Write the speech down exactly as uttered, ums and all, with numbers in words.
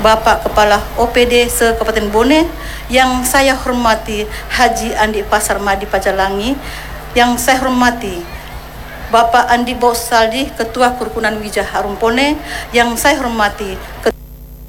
Bapak Kepala O P D se-Kabupaten Bone, yang saya hormati Haji Andi Pasar Madi Pajalangi, yang saya hormati Bapak Andi Bosaldi, Ketua Kerukunan Wijaya Harumpone, yang saya hormati